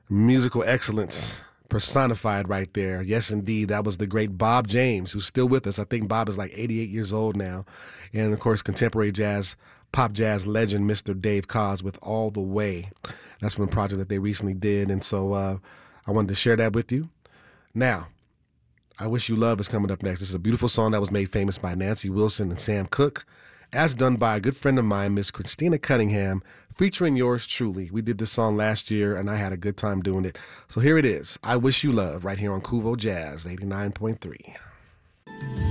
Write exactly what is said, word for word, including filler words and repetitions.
Musical excellence personified right there. Yes, indeed. That was the great Bob James, who's still with us. I think Bob is like eighty-eight years old now. And of course, contemporary jazz, pop jazz legend, Mister Dave Koz with All the Way. That's from a project that they recently did. And so uh, I wanted to share that with you. Now, I Wish You Love is coming up next. This is a beautiful song that was made famous by Nancy Wilson and Sam Cooke, as done by a good friend of mine, Miss Christina Cunningham, featuring yours truly. We did this song last year, and I had a good time doing it. So here it is, I Wish You Love, right here on Kuvo Jazz eighty-nine point three.